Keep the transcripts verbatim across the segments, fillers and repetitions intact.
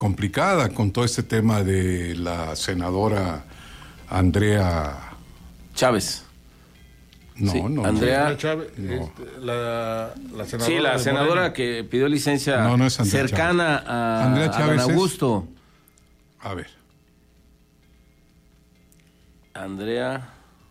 complicada con todo este tema de la senadora Andrea Chávez. No, sí, no. Andrea no. Chávez, no. Este, la, la senadora sí, la senadora Morena. que pidió licencia no, no es cercana Chávez. a, Andrea Chávez a Adán Augusto. Es... A ver. Andrea.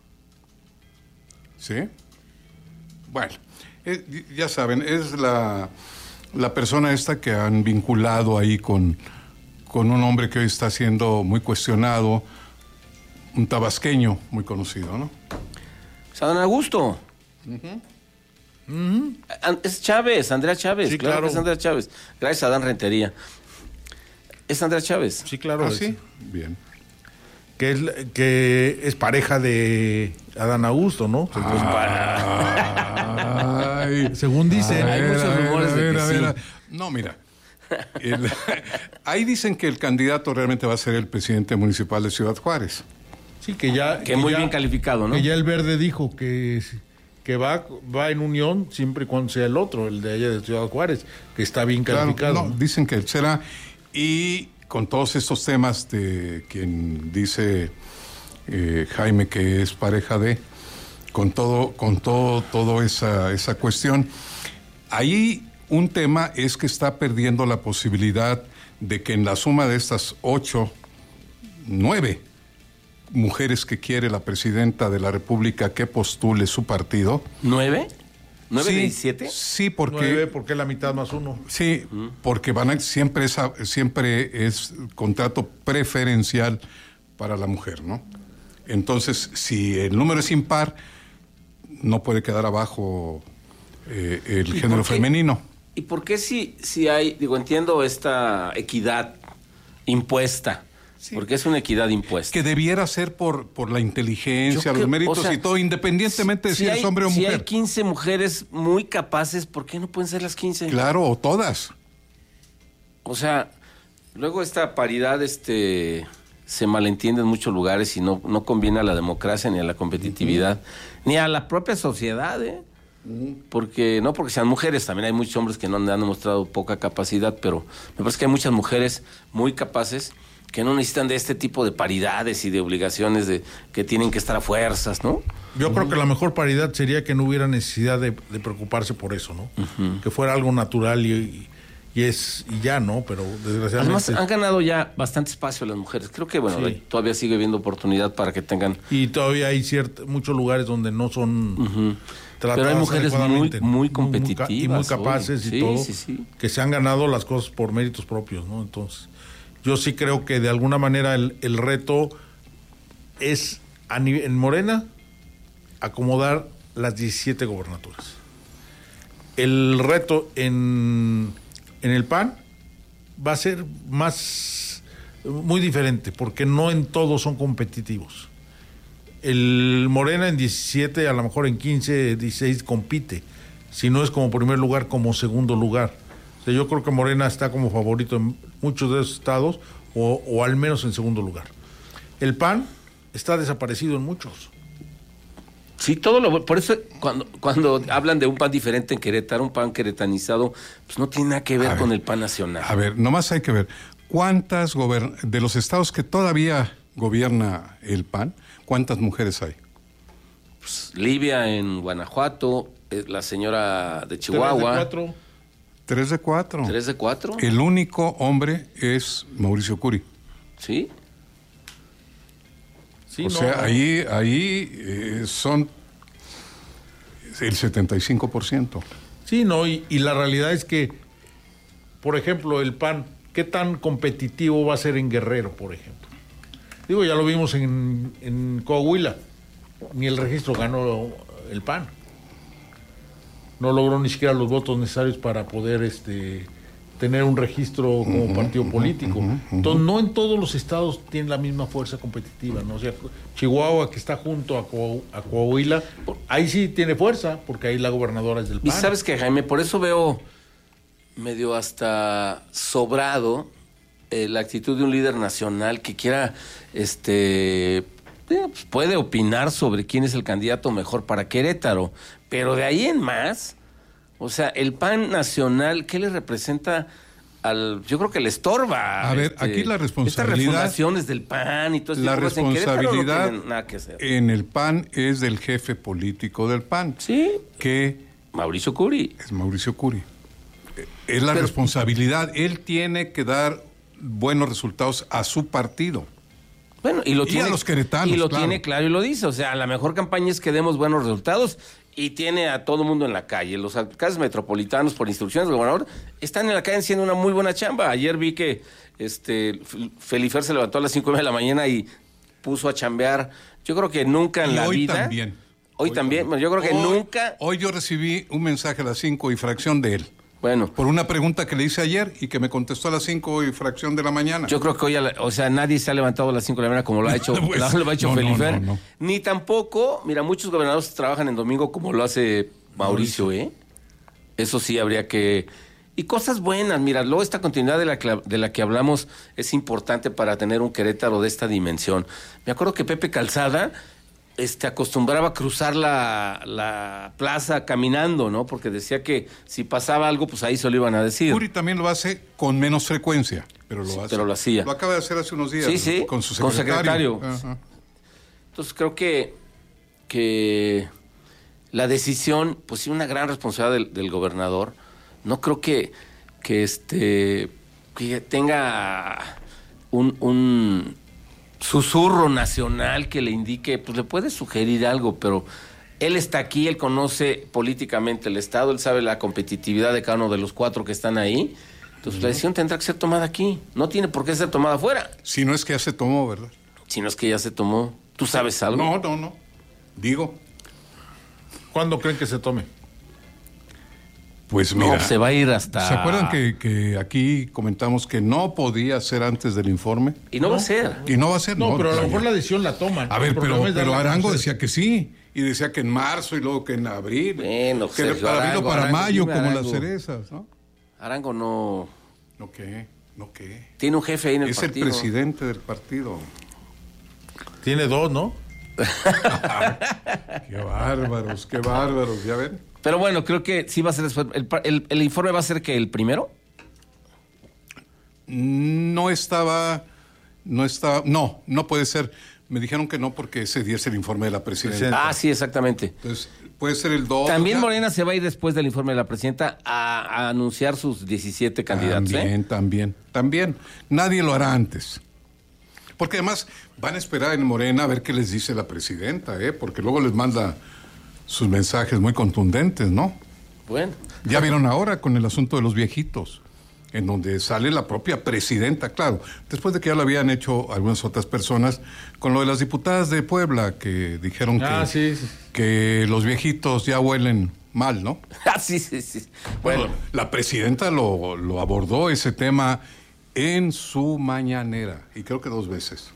¿Sí? Bueno, eh, ya saben, es la, la persona esta que han vinculado ahí con, con un hombre que hoy está siendo muy cuestionado, un tabasqueño muy conocido, ¿no? Es Adán Augusto. Uh-huh. Uh-huh. Es Chávez, Andrea Chávez. Sí, claro, claro. que es Andrea Chávez. Gracias a Adán Rentería. Es Andrea Chávez. Sí, claro. ¿Ah, es, sí? Bien. Que es, que es pareja de Adán Augusto, ¿no? Ah, ay, Según dicen. Hay muchos rumores de que sí. No, mira. El, ahí dicen que el candidato realmente va a ser el presidente municipal de Ciudad Juárez. Sí, que ya... Que, que muy ya, bien calificado, ¿no? Que ya el Verde dijo que, que va, va en unión siempre y cuando sea el otro, el de allá de Ciudad Juárez, que está bien calificado. Claro, no, dicen que él será... Y con todos estos temas de quien dice eh, Jaime que es pareja de, con todo, con todo, todo esa, esa cuestión, ahí un tema es que está perdiendo la posibilidad de que en la suma de estas ocho, nueve mujeres que quiere la presidenta de la República que postule su partido. ¿Nueve? ¿Nueve sí, de diecisiete? Sí, porque... Nueve, porque es la mitad más uno. Sí, porque van a, siempre, es, siempre es contrato preferencial para la mujer, ¿no? Entonces, si el número es impar, no puede quedar abajo eh, el género femenino. ¿Y por qué si, si hay, digo, entiendo esta equidad impuesta? Sí. Porque es una equidad impuesta. Que debiera ser por, por la inteligencia, Yo los que, méritos o sea, y todo, independientemente de si, si eres hay, hombre o si mujer. Si hay quince mujeres muy capaces, ¿por qué no pueden ser las quince? Claro, o todas. O sea, luego esta paridad este, se malentiende en muchos lugares y no, no conviene a la democracia ni a la competitividad, uh-huh. ni a la propia sociedad, ¿eh? Porque no porque sean mujeres, también hay muchos hombres que no han, han demostrado poca capacidad, pero me parece que hay muchas mujeres muy capaces que no necesitan de este tipo de paridades y de obligaciones de que tienen que estar a fuerzas, ¿no? Yo uh-huh. creo que la mejor paridad sería que no hubiera necesidad de, de preocuparse por eso, ¿no? Uh-huh. Que fuera algo natural y, y, y es y ya, ¿no? Pero desgraciadamente... Además, han ganado ya bastante espacio las mujeres. Creo que, bueno, sí. todavía sigue habiendo oportunidad para que tengan... Y todavía hay ciertos muchos lugares donde no son... Uh-huh. Pero hay mujeres muy, muy competitivas. Muy, y muy capaces hoy. y sí, todo, sí, sí. que se han ganado las cosas por méritos propios, ¿no? Entonces, yo sí creo que de alguna manera el, el reto es a nivel, en Morena acomodar las diecisiete gobernaturas. El reto en, en el P A N va a ser más muy diferente, porque no en todos son competitivos. El Morena en diecisiete, a lo mejor en quince, dieciséis compite, si no es como primer lugar, como segundo lugar. O sea, yo creo que Morena está como favorito en muchos de esos estados, o, o al menos en segundo lugar. El P A N está desaparecido en muchos. Sí, todo lo... Por eso cuando, cuando hablan de un P A N diferente en Querétaro, un P A N queretanizado, pues no tiene nada que ver, ver con el P A N nacional. A ver, nomás hay que ver, ¿cuántas gobern- de los estados que todavía gobierna el P A N, cuántas mujeres hay? Pues, Livia en Guanajuato, eh, la señora de Chihuahua. Tres de cuatro. Tres de cuatro. Tres de cuatro. El único hombre es Mauricio Curi. ¿Sí? Sí, o no, sea, no. ahí, ahí eh, son el setenta y cinco por ciento. Sí, no, y, y la realidad es que, por ejemplo, el P A N, ¿qué tan competitivo va a ser en Guerrero, por ejemplo? Digo, ya lo vimos en, en Coahuila, ni el registro ganó el P A N. No logró ni siquiera los votos necesarios para poder este, tener un registro como uh-huh, partido político. Uh-huh, uh-huh. Entonces, no en todos los estados tiene la misma fuerza competitiva, ¿no? O sea, Chihuahua, que está junto a, Coahu- a Coahuila, ahí sí tiene fuerza, porque ahí la gobernadora es del P A N. Y sabes que, Jaime, por eso veo medio hasta sobrado eh, la actitud de un líder nacional que quiera, este, eh, pues puede opinar sobre quién es el candidato mejor para Querétaro, pero de ahí en más, o sea, el P A N nacional, ¿qué le representa al yo creo que le estorba. A ver, este, aquí la responsabilidad. Estas refundaciones del P A N y todo eso. La responsabilidad no nada que hacer. en el P A N es del jefe político del P A N. Sí. Que Mauricio Curi. es Mauricio Curi. Es la Pero, responsabilidad. Él tiene que dar buenos resultados a su partido. Bueno, y lo y tiene, a los queretanos, y lo claro. tiene claro y lo dice. O sea, la mejor campaña es que demos buenos resultados y tiene a todo el mundo en la calle. Los alcaldes metropolitanos, por instrucciones del gobernador, están en la calle haciendo una muy buena chamba. Ayer vi que este Felifer se levantó a las cinco de la mañana y puso a chambear. Yo creo que nunca en y la hoy vida. También. Hoy, hoy también. Bueno, yo creo que hoy, nunca. Hoy yo recibí un mensaje a las cinco y fracción de él. Bueno. Por una pregunta que le hice ayer y que me contestó a las cinco y fracción de la mañana. Yo creo que hoy, la, o sea, nadie se ha levantado a las cinco de la mañana como lo ha hecho, pues, lo ha hecho no, Felifer. No, no, no. Ni tampoco, mira, muchos gobernadores trabajan en domingo como lo hace Mauricio, Mauricio. ¿eh? Eso sí habría que... Y cosas buenas, mira, luego esta continuidad de la, de la que hablamos es importante para tener un Querétaro de esta dimensión. Me acuerdo que Pepe Calzada... Este, acostumbraba a cruzar la, la plaza caminando, ¿no? Porque decía que si pasaba algo, pues ahí se lo iban a decir. Curi también lo hace con menos frecuencia, pero lo sí, hace. Pero lo hacía. Lo acaba de hacer hace unos días. Sí, sí, con su secretario. Con secretario. Entonces creo que, que la decisión, pues sí, una gran responsabilidad del, del gobernador. No creo que, que, este, que tenga un... un susurro nacional que le indique, pues le puede sugerir algo, pero él está aquí, él conoce políticamente el Estado, él sabe la competitividad de cada uno de los cuatro que están ahí, entonces uh-huh. la decisión tendrá que ser tomada aquí, no tiene por qué ser tomada afuera. Si no es que ya se tomó, ¿verdad? Si no es que ya se tomó, ¿tú sabes algo? No, no, no, digo. ¿Cuándo creen que se tome? Pues mira, no, se va a ir hasta... ¿Se acuerdan que, que aquí comentamos que no podía ser antes del informe? Y no, no va a ser. Y no va a ser. No, no pero a lo no, mejor la decisión la toman. A ver, pero, pero Arango conocer. decía que sí. Y decía que en marzo y luego que en abril. Bueno, que Sergio, para abril o para Arango, mayo, como Arango. las cerezas, ¿no? Arango no... ¿No qué? ¿No qué? Tiene un jefe ahí en el es partido. Es el presidente del partido. Tiene dos, ¿no? Qué bárbaros, qué bárbaros, ¿ya ven? Pero bueno, creo que sí va a ser después. ¿El, el, el informe va a ser que el primero? No estaba, no estaba, no, no puede ser. Me dijeron que no porque ese día es el informe de la presidenta. Ah, sí, exactamente. Entonces, puede ser el dos. También Morena se va a ir después del informe de la presidenta a, a anunciar sus diecisiete candidatos. También, ¿eh? también, también. Nadie lo hará antes. Porque además van a esperar en Morena a ver qué les dice la presidenta, ¿eh? Porque luego les manda sus mensajes muy contundentes, ¿no? Bueno. Ya vieron ahora con el asunto de los viejitos, en donde sale la propia presidenta, claro, después de que ya lo habían hecho algunas otras personas, con lo de las diputadas de Puebla, que dijeron ah, que, sí, sí. que los viejitos ya huelen mal, ¿no? Ah, sí, sí, sí. Bueno, bueno la presidenta lo, lo abordó ese tema en su mañanera, y creo que dos veces.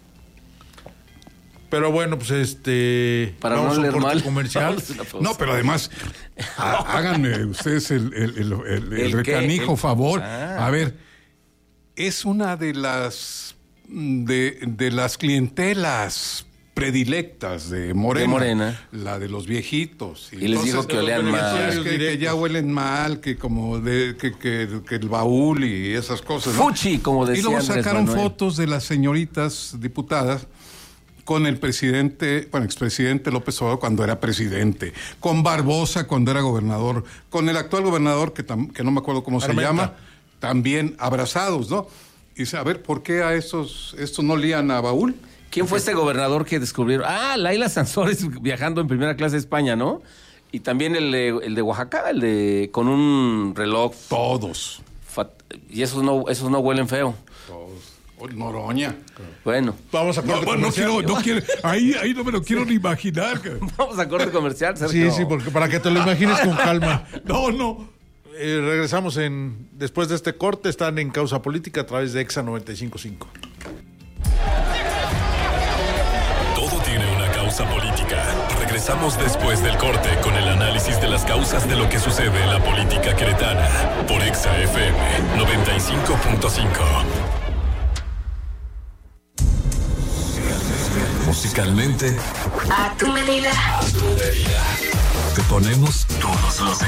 Pero bueno, pues este... Para no leer mal. Comercial. No, pero además, a, háganme ustedes el, el, el, el, el recanijo el... favor. Ah. A ver, es una de las de, de las clientelas predilectas de Morena. De Morena. La de los viejitos. Y, y les digo que olean mal. Que, que ya huelen mal, que como de que, que, que el baúl y esas cosas, ¿no? Fuchi, como decía Y luego sacaron Andrés Manuel. fotos de las señoritas diputadas con el presidente, bueno, expresidente López Obrador cuando era presidente, con Barbosa cuando era gobernador, con el actual gobernador, que, tam, que no me acuerdo cómo Armenta. Se llama, también abrazados, ¿no? Y dice, a ver, ¿por qué a estos, estos no lían a baúl? ¿Quién fue este gobernador que descubrieron? Ah, Laila Sansores viajando en primera clase a España, ¿no? Y también el de, el de Oaxaca, el de con un reloj. Todos. Fat, y esos no, esos no huelen feo. Todos. Noroña. Bueno. Vamos a corte no, comercial. No, quiero, no quiero, ahí, ahí no me lo quiero ni imaginar. Vamos a corte comercial, Sergio. Sí, sí, porque para que te lo imagines con calma. No, no. Eh, regresamos en después de este corte. Están en Causa Política a través de Exa noventa y cinco punto cinco. Todo tiene una causa política. Regresamos después del corte con el análisis de las causas de lo que sucede en la política queretana. Por Exa F M noventa y cinco punto cinco. Musicalmente, a tu medida. a tu medida. Te ponemos todos los